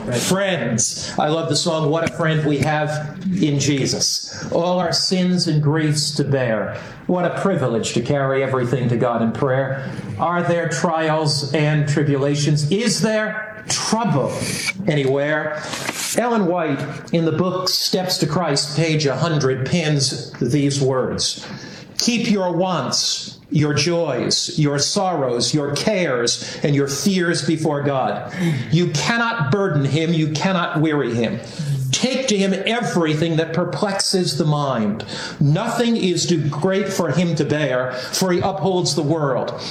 Friends. I love the song, What a Friend We Have in Jesus. All our sins and griefs to bear. What a privilege to carry everything to God in prayer. Are there trials and tribulations? Is there trouble anywhere? Ellen White, in the book Steps to Christ, page one hundred, pens these words. Keep your wants, your joys, your sorrows, your cares, and your fears before God. You cannot burden him, you cannot weary him. Take to him everything that perplexes the mind. Nothing is too great for him to bear, for he upholds the world.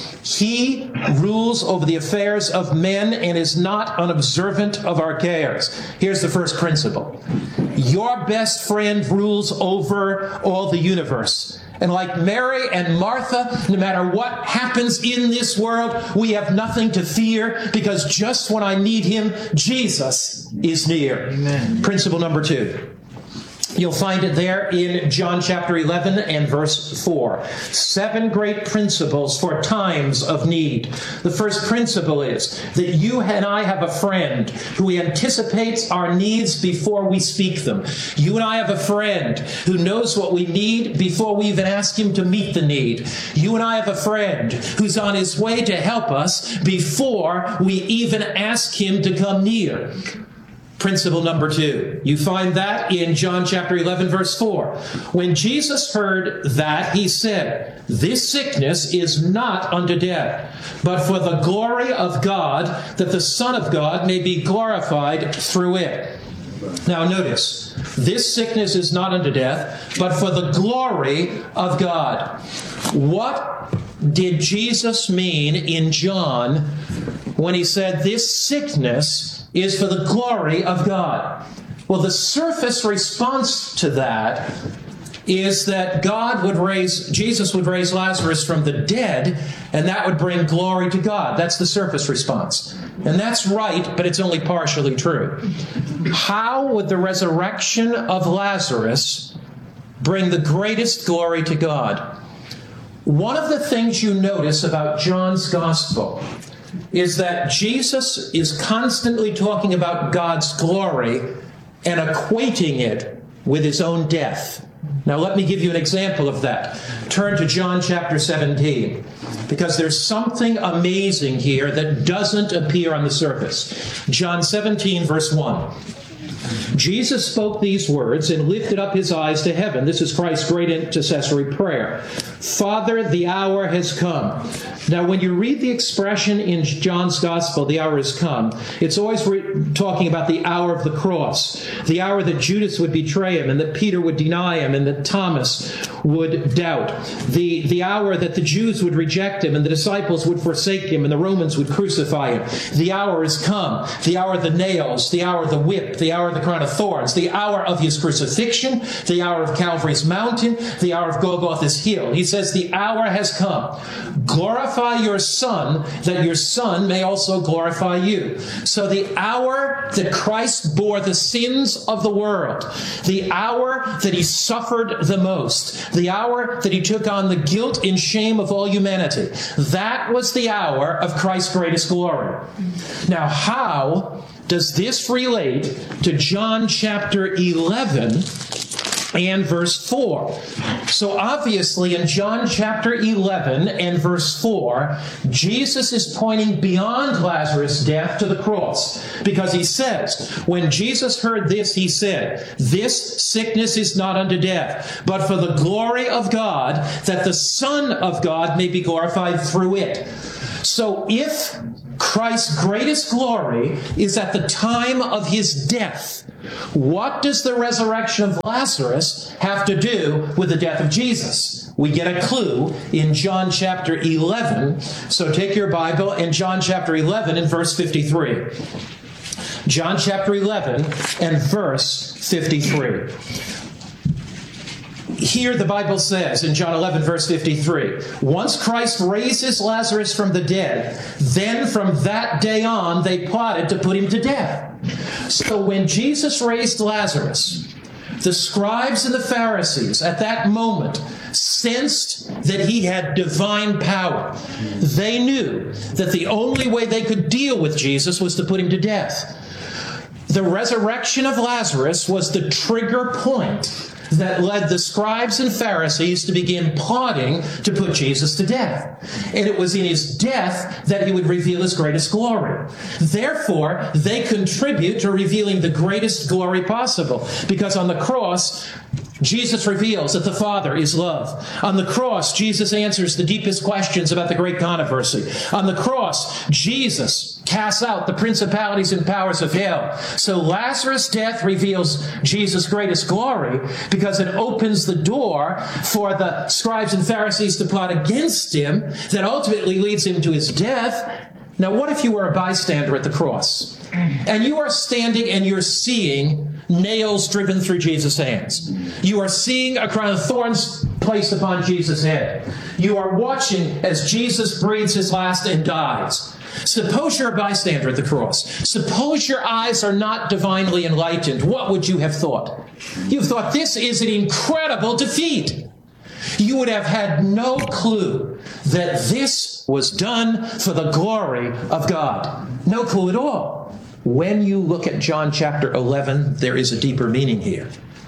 He rules over the affairs of men and is not unobservant of our cares. Here's the first principle. Your best friend rules over all the universe. And like Mary and Martha, no matter what happens in this world, we have nothing to fear because just when I need him, Jesus is near. Amen. Principle number two. You'll find it there in John chapter eleven and verse four. Seven great principles for times of need. The first principle is that you and I have a friend who anticipates our needs before we speak them. You and I have a friend who knows what we need before we even ask him to meet the need. You and I have a friend who's on his way to help us before we even ask him to come near. Principle number two. You find that in John chapter eleven, verse four. When Jesus heard that, he said, this sickness is not unto death, but for the glory of God, that the Son of God may be glorified through it. Now notice, this sickness is not unto death, but for the glory of God. What did Jesus mean in John when he said this sickness is for the glory of God? Well, the surface response to that is that God would raise, Jesus would raise Lazarus from the dead, and that would bring glory to God. That's the surface response. And that's right, but it's only partially true. How would the resurrection of Lazarus bring the greatest glory to God? One of the things you notice about John's gospel is that Jesus is constantly talking about God's glory and equating it with his own death. Now let me give you an example of that. Turn to John chapter seventeen, because there's something amazing here that doesn't appear on the surface. John seventeen, verse one. Jesus spoke these words and lifted up his eyes to heaven. This is Christ's great intercessory prayer. Father, the hour has come. Now, when you read the expression in John's Gospel, the hour has come, it's always re- talking about the hour of the cross, the hour that Judas would betray him and that Peter would deny him and that Thomas would doubt, the, the hour that the Jews would reject him and the disciples would forsake him and the Romans would crucify him. The hour has come, the hour of the nails, the hour of the whip, the hour of the crown of thorns, the hour of his crucifixion, the hour of Calvary's mountain, the hour of Golgotha's hill. He says the hour has come. Glorify your Son, that your Son may also glorify you. So the hour that Christ bore the sins of the world, the hour that he suffered the most, the hour that he took on the guilt and shame of all humanity, that was the hour of Christ's greatest glory. Now, how does this relate to John chapter eleven and verse four? So obviously in John chapter eleven and verse four, Jesus is pointing beyond Lazarus' death to the cross, because he says, when Jesus heard this, he said, "This sickness is not unto death, but for the glory of God, that the Son of God may be glorified through it." So if Christ's greatest glory is at the time of his death, what does the resurrection of Lazarus have to do with the death of Jesus? We get a clue in John chapter eleven. So take your Bible and John chapter eleven and verse fifty-three. John chapter eleven and verse fifty-three. Here the Bible says in John eleven verse fifty-three, once Christ raises Lazarus from the dead, then from that day on they plotted to put him to death. So when Jesus raised Lazarus, the scribes and the Pharisees at that moment sensed that he had divine power. They knew that the only way they could deal with Jesus was to put him to death. The resurrection of Lazarus was the trigger point that led the scribes and Pharisees to begin plotting to put Jesus to death. And it was in his death that he would reveal his greatest glory. Therefore, they contribute to revealing the greatest glory possible, because on the cross, Jesus reveals that the Father is love. On the cross, Jesus answers the deepest questions about the great controversy. On the cross, Jesus casts out the principalities and powers of hell. So Lazarus' death reveals Jesus' greatest glory, because it opens the door for the scribes and Pharisees to plot against him, that ultimately leads him to his death. Now, what if you were a bystander at the cross, and you are standing and you're seeing nails driven through Jesus' hands? You are seeing a crown of thorns placed upon Jesus' head. You are watching as Jesus breathes his last and dies. Suppose you're a bystander at the cross. Suppose your eyes are not divinely enlightened. What would you have thought? You've thought, this is an incredible defeat. You would have had no clue that this was done for the glory of God. No clue at all. When you look at John chapter eleven, there is a deeper meaning here.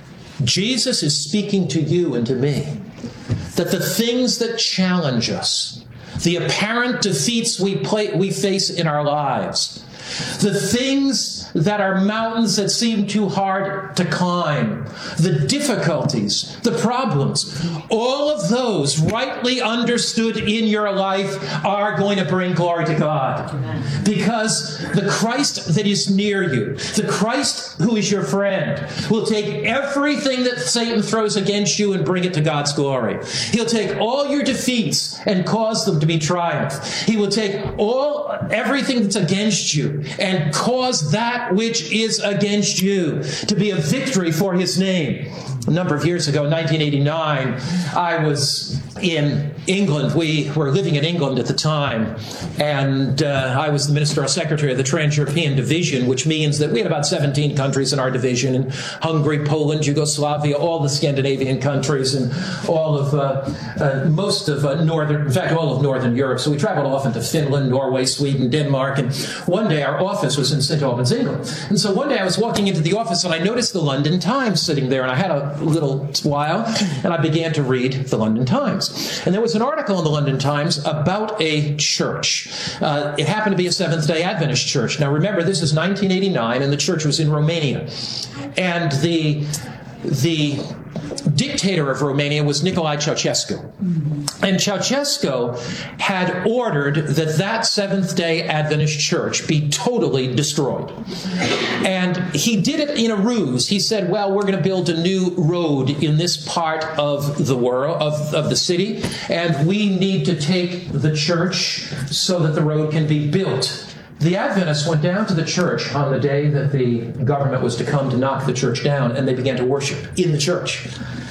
Jesus is speaking to you and to me that the things that challenge us, the apparent defeats we play, we face in our lives, the things that are mountains that seem too hard to climb, the difficulties, the problems, all of those rightly understood in your life are going to bring glory to God. Amen. Because the Christ that is near you, the Christ who is your friend, will take everything that Satan throws against you and bring it to God's glory. He'll take all your defeats and cause them to be triumph. He will take all everything that's against you and cause that which is against you to be a victory for his name. A number of years ago, nineteen eighty-nine, I was in England. We were living in England at the time, and uh, I was the Ministerial Secretary of the Trans-European Division, which means that we had about seventeen countries in our division, and Hungary, Poland, Yugoslavia, all the Scandinavian countries, and all of, uh, uh, most of uh, northern, in fact, all of Northern Europe. So we traveled often to Finland, Norway, Sweden, Denmark, and one day our office was in Saint Albans, England. And so one day I was walking into the office, and I noticed the London Times sitting there, and I had a little while, and I began to read the London Times. And there was an article in the London Times about a church. Uh, it happened to be a Seventh-day Adventist church. Now remember, this is nineteen eighty-nine, and the church was in Romania. And the the dictator of Romania was Nicolae Ceausescu. And Ceausescu had ordered that that Seventh-day Adventist church be totally destroyed. And he did it in a ruse. He said, well, we're going to build a new road in this part of the world, of, of the city, and we need to take the church so that the road can be built. The Adventists went down to the church on the day that the government was to come to knock the church down, and they began to worship in the church.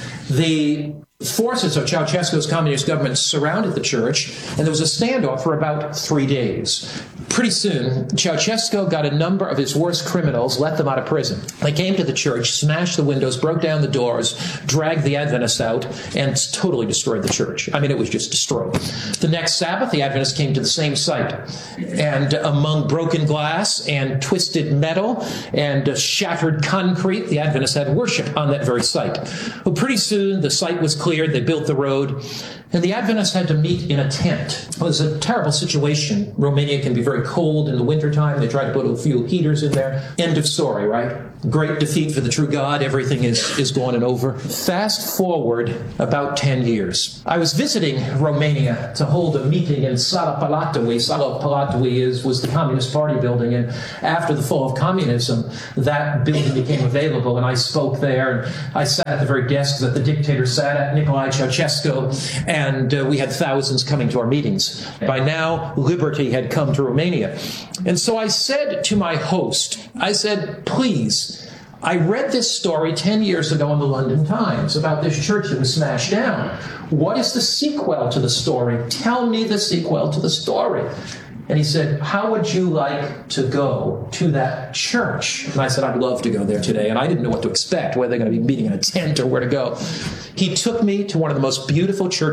The forces of Ceausescu's communist government surrounded the church, and there was a standoff for about three days. Pretty soon, Ceausescu got a number of his worst criminals, let them out of prison. They came to the church, smashed the windows, broke down the doors, dragged the Adventists out, and totally destroyed the church. I mean, it was just destroyed. The next Sabbath, the Adventists came to the same site. And among broken glass and twisted metal and shattered concrete, the Adventists had worship on that very site. Well, pretty soon, the site was cleared. They built the road. And the Adventists had to meet in a tent. It was a terrible situation. Romania can be very cold in the wintertime. They tried to put a few heaters in there. End of story, right? Great defeat for the true God. Everything is, is gone and over. Fast forward about ten years. I was visiting Romania to hold a meeting in Sala Palatului. Sala Palatului is, was the Communist Party building, and after the fall of communism, that building became available, and I spoke there, and I sat at the very desk that the dictator sat at, Nicolae Ceausescu, and uh, we had thousands coming to our meetings. By now, liberty had come to Romania. And so I said to my host, I said, please, I read this story ten years ago in the London Times about this church that was smashed down. What is the sequel to the story? Tell me the sequel to the story. And he said, how would you like to go to that church? And I said, I'd love to go there today. And I didn't know what to expect, whether they're going to be meeting in a tent or where to go. He took me to one of the most beautiful churches